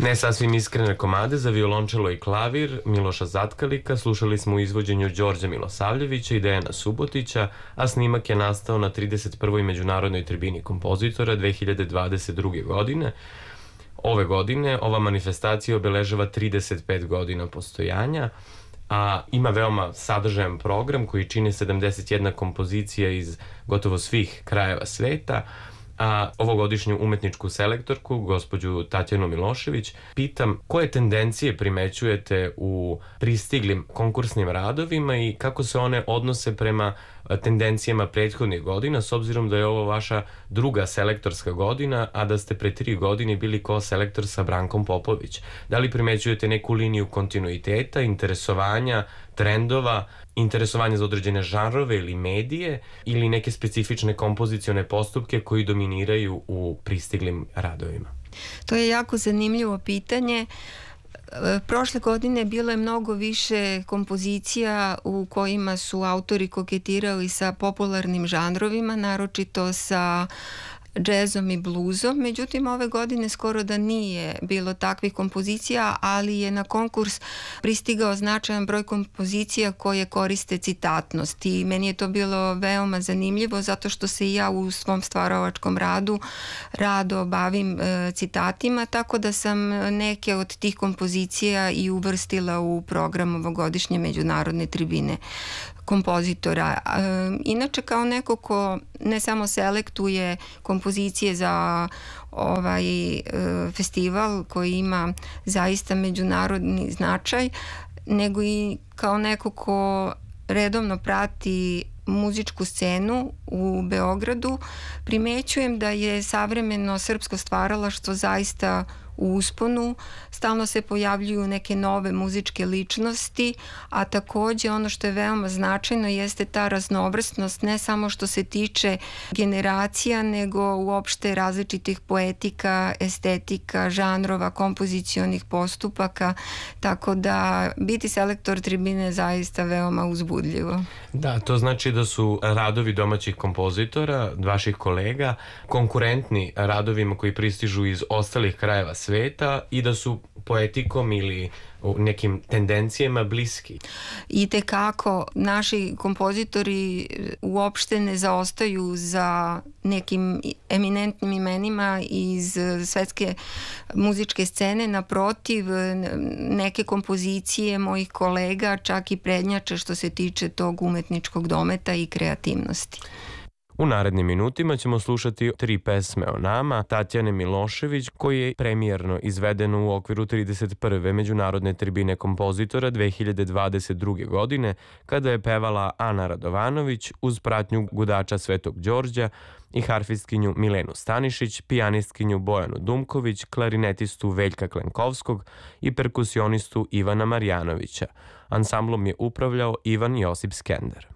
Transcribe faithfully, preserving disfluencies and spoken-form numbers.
Ne sasvim iskrene komade za violončelo i klavir Miloša Zatkalika slušali smo u izvođenju Đorđa Milosavljevića i Dejana Subotića, a snimak je nastao na trideset prvoj međunarodnoj tribini kompozitora dve hiljade dvadeset druge. godine. Ove godine ova manifestacija obeležava trideset pet godina postojanja, a ima veoma sadržajan program koji čini sedamdeset jedna kompozicija iz gotovo svih krajeva sveta, a ovogodišnju umetničku selektorku, gospođu Tatjanu Milošević, pitam koje tendencije primećujete u pristiglim konkursnim radovima i kako se one odnose prema tendencijama prethodnih godina, s obzirom da je ovo vaša druga selektorska godina, a da ste pre tri godine bili ko-selektor sa Brankom Popović. Da li primećujete neku liniju kontinuiteta, interesovanja, trendova, interesovanja za određene žanrove ili medije ili neke specifične kompozicione postupke koji dominiraju u pristiglim radovima? To je jako zanimljivo pitanje. Prošle godine bilo je mnogo više kompozicija u kojima su autori koketirali sa popularnim žanrovima, naročito sa džezom i bluzom. Međutim, ove godine skoro da nije bilo takvih kompozicija, ali je na konkurs pristigao značajan broj kompozicija koje koriste citatnost i meni je to bilo veoma zanimljivo zato što se i ja u svom stvaralačkom radu rado bavim e, citatima, tako da sam neke od tih kompozicija i uvrstila u program ovogodišnje međunarodne tribine kompozitora. E, inače, kao neko ko ne samo selektuje kompozicije za ovaj e, festival koji ima zaista međunarodni značaj, nego i kao neko ko redovno prati muzičku scenu u Beogradu, primećujem da je savremeno srpsko stvaralaštvo zaista u usponu, stalno se pojavljuju neke nove muzičke ličnosti, a takođe ono što je veoma značajno jeste ta raznovrsnost, ne samo što se tiče generacija, nego uopšte različitih poetika, estetika, žanrova, kompozicionih postupaka, tako da biti selektor tribine je zaista veoma uzbudljivo. Da, to znači da su radovi domaćih kompozitora, vaših kolega, konkurentni radovima koji pristižu iz ostalih krajeva sveta i da su poetikom ili nekim tendencijama bliski. I tekako, naši kompozitori uopšte ne zaostaju za nekim eminentnim imenima iz svetske muzičke scene, naprotiv, neke kompozicije mojih kolega čak i prednjače što se tiče tog umetničkog dometa i kreativnosti. U narednim minutima ćemo slušati tri pesme o nama Tatjane Milošević, koji je premijerno izvedeno u okviru trideset prve međunarodne tribine kompozitora dve hiljade dvadeset druge. godine, kada je pevala Ana Radovanović uz pratnju gudača Svetog Đorđa i harfistkinju Milenu Stanišić, pijanistkinju Bojanu Dumković, klarinetistu Veljka Klenkovskog i perkusionistu Ivana Marjanovića. Ansamblom je upravljao Ivan Josip Skender.